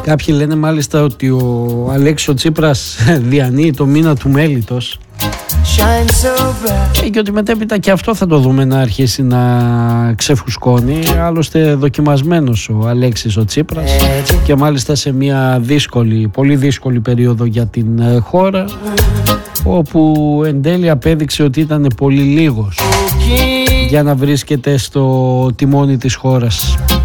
Κάποιοι λένε μάλιστα ότι ο Αλέξης ο Τσίπρας διανύει το μήνα του μέλιτος και ότι μετέπειτα και αυτό θα το δούμε να αρχίσει να ξεφουσκώνει. Άλλωστε δοκιμασμένος ο Αλέξης ο Τσίπρας και μάλιστα σε μια δύσκολη, πολύ δύσκολη περίοδο για την χώρα, όπου εν τέλει απέδειξε ότι ήταν πολύ λίγος για να βρίσκεται στο τιμόνι της χώρας.